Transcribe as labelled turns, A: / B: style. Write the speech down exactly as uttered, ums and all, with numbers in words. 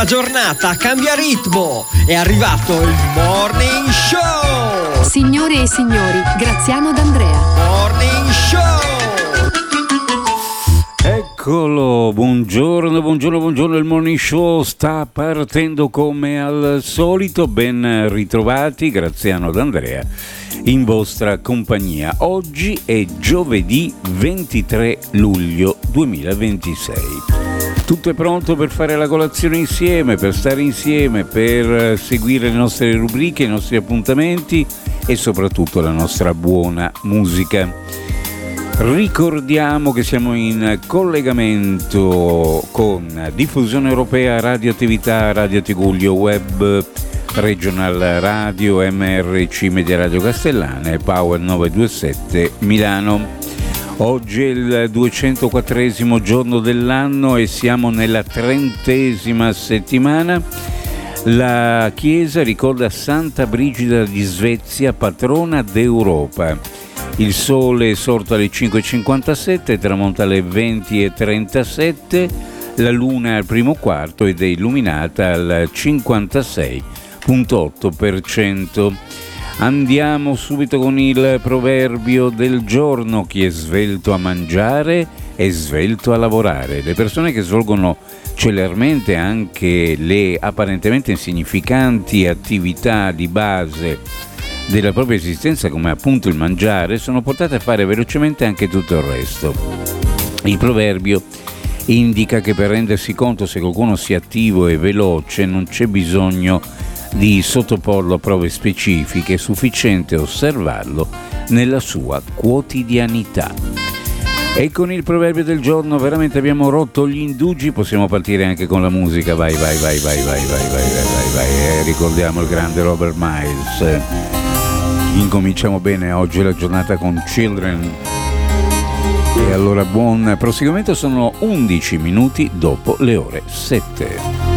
A: La giornata cambia ritmo, è arrivato il Morning Show!
B: Signore e signori, Graziano D'Andrea.
A: Morning Show!
C: Eccolo, buongiorno, buongiorno, buongiorno, il Morning Show sta partendo come al solito, ben ritrovati, Graziano D'Andrea in vostra compagnia. Oggi è giovedì ventitré luglio duemilaventisei. Tutto è pronto per fare la colazione insieme, per stare insieme, per seguire le nostre rubriche, i nostri appuntamenti e soprattutto la nostra buona musica. Ricordiamo che siamo in collegamento con Diffusione Europea, Radioattività, Radio Tigullio Web, Regional Radio, M R C Media Radio Castellana e Power novecentoventisette Milano. Oggi è il duecentoquattresimo giorno dell'anno e siamo nella trentesima settimana. La Chiesa ricorda Santa Brigida di Svezia, patrona d'Europa. Il sole è sorto alle cinque e cinquantasette, tramonta alle venti e trentasette, la luna è al primo quarto ed è illuminata al cinquantasei virgola otto per cento. Andiamo subito con il proverbio del giorno: chi è svelto a mangiare è svelto a lavorare. Le persone che svolgono celermente anche le apparentemente insignificanti attività di base della propria esistenza, come appunto il mangiare, sono portate a fare velocemente anche tutto il resto. Il proverbio indica che per rendersi conto se qualcuno sia attivo e veloce non c'è bisogno di sottoporlo a prove specifiche, è sufficiente osservarlo nella sua quotidianità. E con il proverbio del giorno veramente abbiamo rotto gli indugi, possiamo partire anche con la musica. Vai vai vai vai vai vai vai vai vai, vai. Eh, ricordiamo il grande Robert Miles. Incominciamo bene oggi la giornata con Children. E allora buon proseguimento, sono undici minuti dopo le ore sette.